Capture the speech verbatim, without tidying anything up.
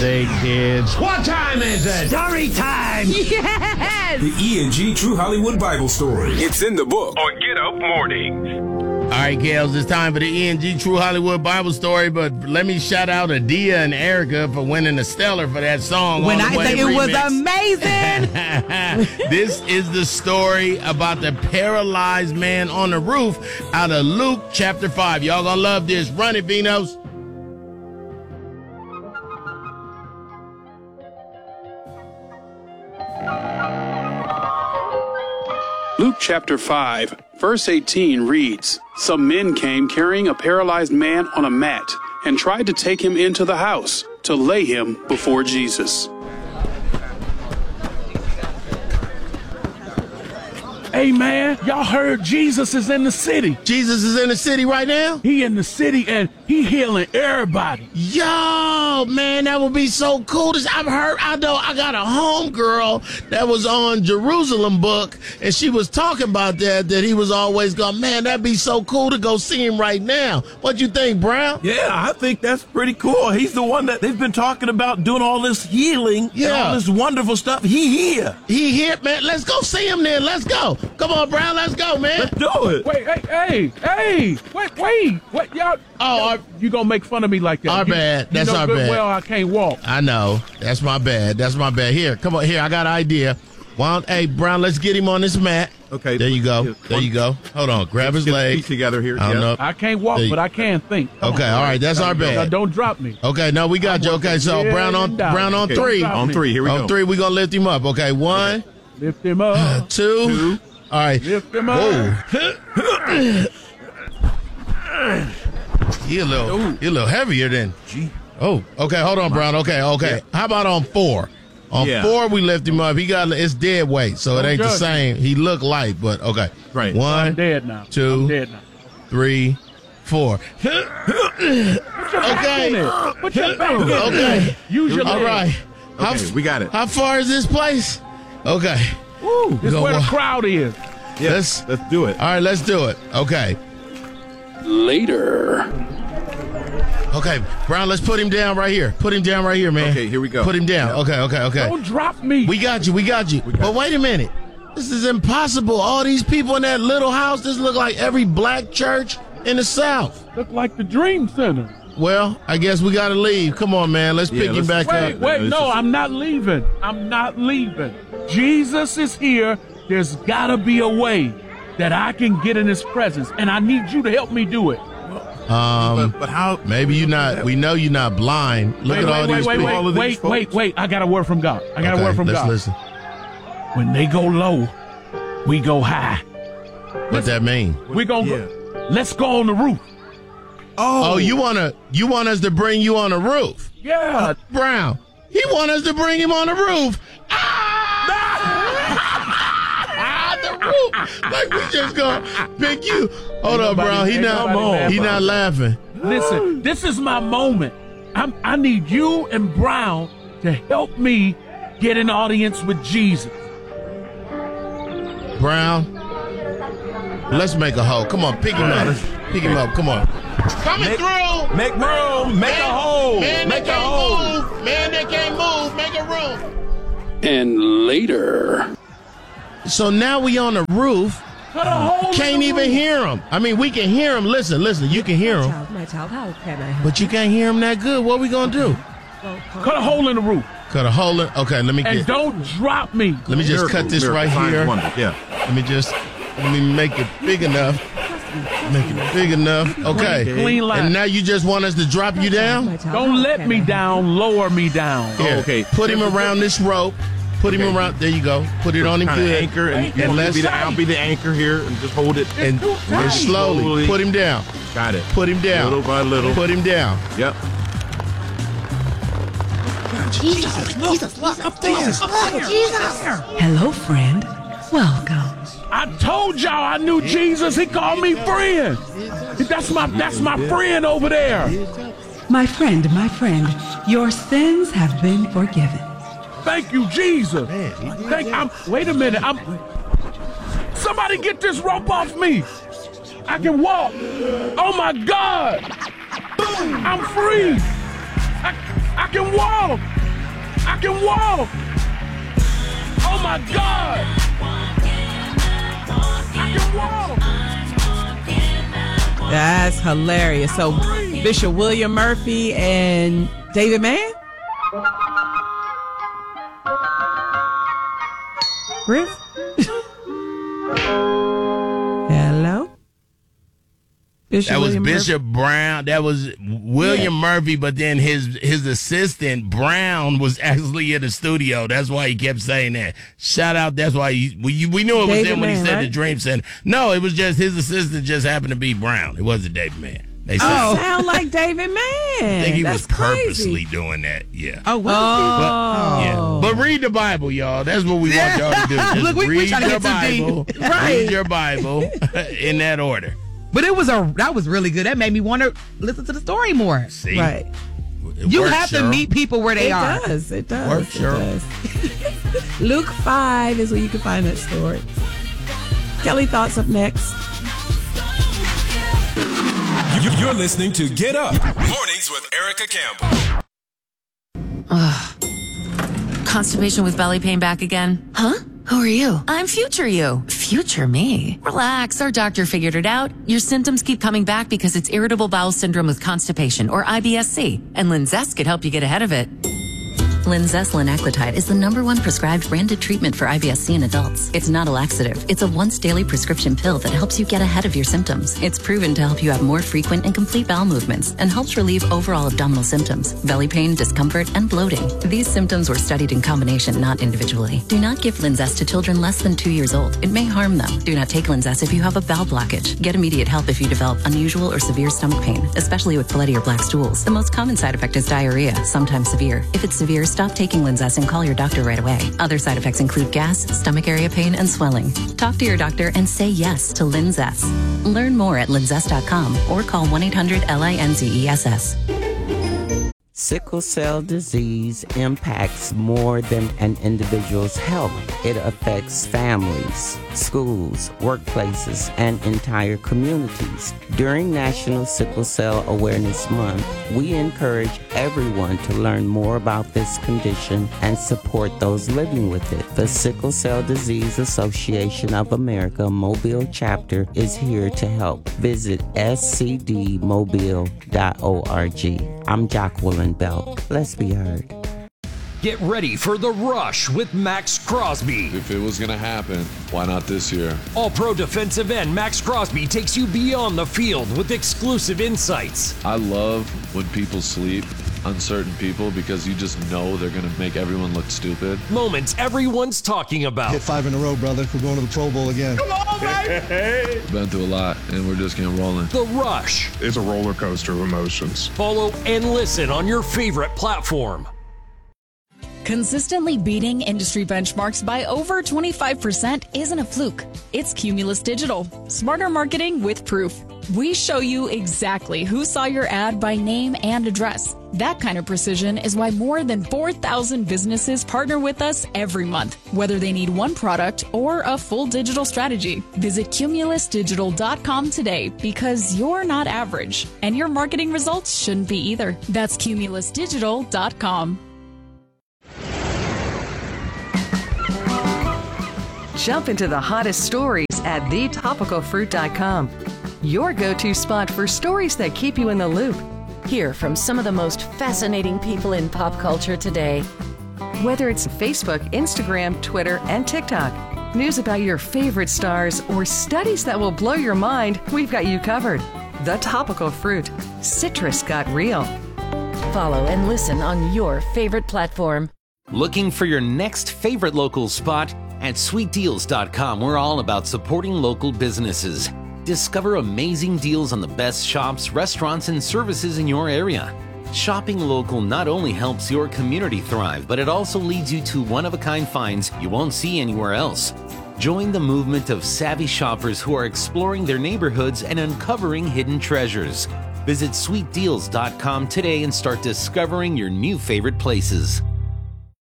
say, kids? What time is it? Story time! Yes! The E and G True Hollywood Bible Story. It's in the book on Get Up Mornings. All right, Gales, it's time for the E and G True Hollywood Bible Story, but let me shout out Adia and Erica for winning the Stellar for that song. When I say it remix. was amazing. This is the story about the paralyzed man on the roof out of Luke chapter five. Y'all gonna love this. Run it, Vinos. Luke chapter five, verse eighteen reads, "Some men came carrying a paralyzed man on a mat and tried to take him into the house to lay him before Jesus." Hey, man, y'all heard Jesus is in the city. Jesus is in the city right now? He in the city, and he healing everybody. Yo, man, that would be so cool. This, I've heard, I know, I got a homegirl that was on Jerusalem Book, and she was talking about that, that he was always going, man, that'd be so cool to go see him right now. What you think, Brown? Yeah, I think that's pretty cool. He's the one that they've been talking about doing all this healing Yeah. and all this wonderful stuff. He here. He here, man. Let's go see him then. Let's go. Come on, Brown. Let's go, man. Let's do it. Wait, hey, hey, hey, wait, wait, what, y'all? Oh, y'all, our- you gonna make fun of me like that? Our You- bad. You That's know our good bad. Well, I can't walk. I know. That's my bad. That's my bad. Here, come on. Here, I got an idea. Why don't, hey, Brown, let's get him on this mat. Okay. There you go. There you go. Hold on. Grab his Get the leg. feet together here. I don't Yeah. know. I can't walk, There you- but I can think. Come Okay, on. all right. That's our Now, bad. don't drop me. Okay, no, we got you. Okay, so Yeah, Brown on down. Brown on Okay. three. Drop On me. three. Here we On go. three, we're gonna lift him up. Okay, one, Lift him up. two. Two. All right. Lift him up. Whoa. He a little he a little heavier than. Oh, okay, hold on, Brown. Okay, okay. How about on four? On Yeah. four, we lift him up. He got it's dead weight, so it Don't ain't the judge same. He look light, but okay. Right. I'm One, dead now. two. I'm dead now. three, four. Put your back in Okay. it. Put your back in it. Okay. Use your All leg. right. How, Okay, we got it. How far is this place? Okay. Woo, this is Go where the on. crowd is. Yeah. Let's- Let's do it. All right, let's do it. Okay. Later. Okay, Brown, let's put him down right here. Put him down right here, man. Okay, here we go. Put him down. Okay, okay, okay. Don't drop me. We got you. We got you. got But wait a minute. This is impossible. All these people in that little house, this look like every black church in the South. Look like the Dream Center. Well, I guess we got to leave. Come on, man. Let's Yeah, pick him let's- back Wait, up. wait, This no, is- I'm not leaving. I'm not leaving. Jesus is here. There's gotta be a way that I can get in his presence, and I need you to help me do it. Um, But, but how? maybe you're not. We know you're not blind. Look wait, at all wait, these wait, people. wait, all of wait, these wait, folks. wait. I got a word from God. I got Okay, a word from let's God. listen. When they go low, we go high. What that mean? We gonna go. Let's go on the roof. Oh, you wanna you want us to bring you on the roof, Yeah. Brown? He want us to bring him on the roof. Ah, the roof. Like we just gonna pick you. Hold up, nobody- Brown. He ain't not. nobody mad He about not it. laughing. Listen, this is my moment. I'm, I need you and Brown to help me get an audience with Jesus. Brown. Let's make a hole. Come on, pick him up. Pick him up. Come on. Coming Make- through. Make room. Make a hole. Man, Make they a can't hole. move. Man, they can't move. Make a room. And later. So now we on the roof. Cut a hole in Can't the even roof. hear him. I mean, we can hear him. Listen, listen. You can hear him, Child, my child, how can I help? but you can't hear him that good. What we gonna do? Cut a hole in the roof. Cut a hole in. Okay, let me And get. don't drop me. Let me just Miracle, cut this miracle, right signs, here. wonders, Yeah. Let me just. Let me make it big enough. Make it big enough. Okay. Clean line. And now you just want us to drop you down? My child, Don't how let can me I help? down. Lower me down. Here, okay. Put him around this rope. Put him Okay. around. There you go. Put it on him Kind of good. anchor, and, Ain't and that let's be the, tight? I'll be the anchor here, and just hold it. And, too and tight. slowly, Slowly. put him down. Got it. Put him down. Little by little. Put him down. Yep. Hello, friend. Welcome. I told y'all I knew Jesus. He called me friend. That's my that's my friend over there. My friend, my friend, your sins have been forgiven. Thank you, Jesus. Thank I'm wait a minute. I'm somebody get this rope off me. I can walk. Oh my God. I'm free. I, I can walk. I can walk. Oh my God. I can walk. That's hilarious. So Bishop William Murphy and David Mann? Chris? Hello? Bishop that was William Bishop Murphy? Brown. That was William Yeah. Murphy, but then his his assistant Brown was actually in the studio. That's why he kept saying that. Shout out. That's why he, we we knew it was David him when he Mann, said right? the Dream Center. No, it was just his assistant. Just happened to be Brown. It wasn't David Mann. They said, Oh, sound like David Mann. I think he That's was purposely crazy. doing that. Yeah. Oh, was But, he? yeah. But read the Bible, y'all. That's what we want y'all to do. Just Look, we- we read trying to your get too Bible. deep. Right. Read your Bible in that order. But it was a that was really good. That made me want to listen to the story more. See? Right. It You works, have to Cheryl. meet people where they it are. does. It does. Work, it Cheryl. does. Luke five is where you can find that story. Kelly, thoughts up next. You- You're listening to Get Up Mornings with Erica Campbell. Constipation with belly pain back again? Huh? Who are you? I'm future you. Future me? Relax, our doctor figured it out. Your symptoms keep coming back because it's irritable bowel syndrome with constipation, or I B S C, and Linzess could help you get ahead of it. Linzess linaclotide is the number one prescribed branded treatment for I B S C in adults. It's not a laxative. It's a once daily prescription pill that helps you get ahead of your symptoms. It's proven to help you have more frequent and complete bowel movements and helps relieve overall abdominal symptoms, belly pain, discomfort, and bloating. These symptoms were studied in combination, not individually. Do not give Linzess to children less than two years old. It may harm them. Do not take Linzess if you have a bowel blockage. Get immediate help if you develop unusual or severe stomach pain, especially with bloody or black stools. The most common side effect is diarrhea, sometimes severe. If it's severe, stop taking Linzess and call your doctor right away. Other side effects include gas, stomach area pain, and swelling. Talk to your doctor and say yes to Linzess. Learn more at linzess dot com or call one eight hundred L I N Z E S S. Sickle cell disease impacts more than an individual's health. It affects families, schools, workplaces, and entire communities. During National Sickle Cell Awareness Month, we encourage everyone to learn more about this condition and support those living with it. The Sickle Cell Disease Association of America Mobile chapter is here to help. Visit s c d mobile dot org. I'm Jacqueline Belk. Let's be heard. Get ready for The Rush with Max Crosby. If it was going to happen, why not this year? All-pro defensive end Max Crosby takes you beyond the field with exclusive insights. I love when people sleep, uncertain people, because you just know they're going to make everyone look stupid. Moments everyone's talking about. Hit five in a row, brother. We're going to the Pro Bowl again. Come on, baby! Been through a lot, and we're just getting rolling. The Rush. It's a roller coaster of emotions. Follow and listen on your favorite platform. Consistently beating industry benchmarks by over twenty-five percent isn't a fluke. It's Cumulus Digital. Smarter marketing with proof. We show you exactly who saw your ad by name and address. That kind of precision is why more than four thousand businesses partner with us every month, whether they need one product or a full digital strategy. Visit cumulus digital dot com today because you're not average, and your marketing results shouldn't be either. That's cumulus digital dot com. Jump into the hottest stories at the topical fruit dot com. Your go-to spot for stories that keep you in the loop. Hear from some of the most fascinating people in pop culture today. Whether it's Facebook, Instagram, Twitter, and TikTok, news about your favorite stars, or studies that will blow your mind, we've got you covered. The Topical Fruit. Citrus got real. Follow and listen on your favorite platform. Looking for your next favorite local spot? At sweet deals dot com, we're all about supporting local businesses. Discover amazing deals on the best shops, restaurants, and services in your area. Shopping local not only helps your community thrive, but it also leads you to one-of-a-kind finds you won't see anywhere else. Join the movement of savvy shoppers who are exploring their neighborhoods and uncovering hidden treasures. Visit sweet deals dot com today and start discovering your new favorite places.